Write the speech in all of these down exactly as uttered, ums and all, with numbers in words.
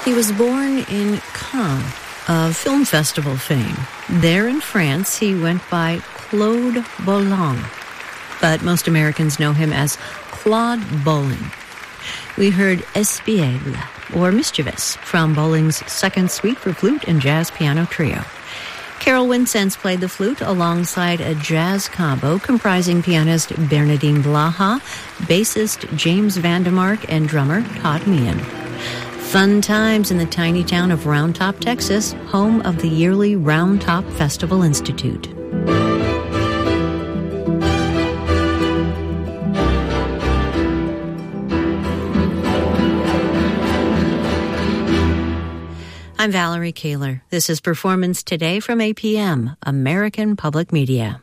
He was born in Cannes, of film festival fame. There in France, he went by Claude Bolling, but most Americans know him as Claude Bolling. We heard Espiègle, or Mischievous, from Bolling's Second Suite for Flute and Jazz Piano Trio. Carol Wincenz played the flute alongside a jazz combo comprising pianist Bernardine Blaha, bassist James Vandermark, and drummer Todd Meehan. Fun times in the tiny town of Round Top, Texas, home of the yearly Round Top Festival Institute. I'm Valerie Kaler. This is Performance Today from A P M, American Public Media.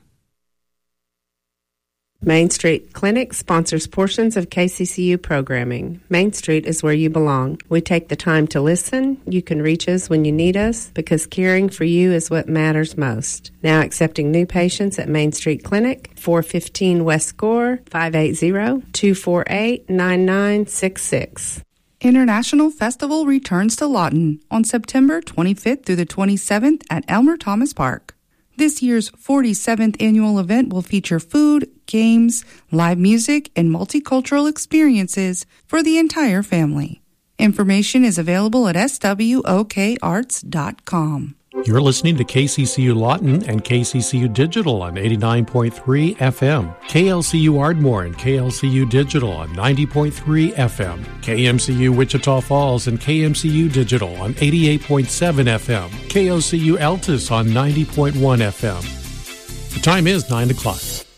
Main Street Clinic sponsors portions of K C C U programming. Main Street is where you belong. We take the time to listen. You can reach us when you need us because caring for you is what matters most. Now accepting new patients at Main Street Clinic, four fifteen West Gore, five eight zero, two four eight, nine nine six six. International Festival returns to Lawton on September twenty-fifth through the twenty-seventh at Elmer Thomas Park. This year's forty-seventh annual event will feature food, games, live music, and multicultural experiences for the entire family. Information is available at s w o k arts dot com. You're listening to K C C U Lawton and K C C U Digital on eighty-nine point three F M, K L C U Ardmore and K L C U Digital on ninety point three F M, K M C U Wichita Falls and K M C U Digital on eighty-eight point seven F M, K O C U Altus on ninety point one F M. The time is nine o'clock.